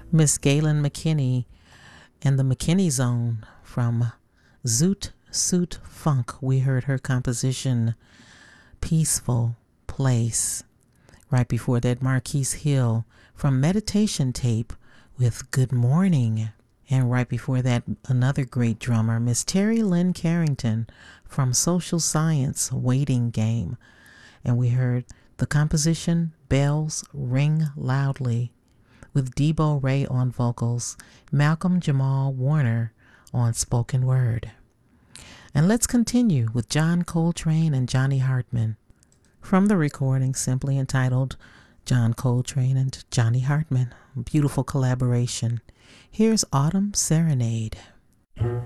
Miss Galen McKinney and the McKinney Zone from Zoot Suit Funk. We heard her composition, Peaceful Place. Right before that, Marquise Hill from Meditation Tape with Good Morning. And right before that, another great drummer, Miss Terry Lynn Carrington from Social Science, Waiting Game. And we heard the composition, Bells Ring Loudly, with Debo Ray on vocals, Malcolm Jamal Warner on spoken word. And let's continue with John Coltrane and Johnny Hartman from the recording simply entitled John Coltrane and Johnny Hartman. Beautiful collaboration. Here's Autumn Serenade.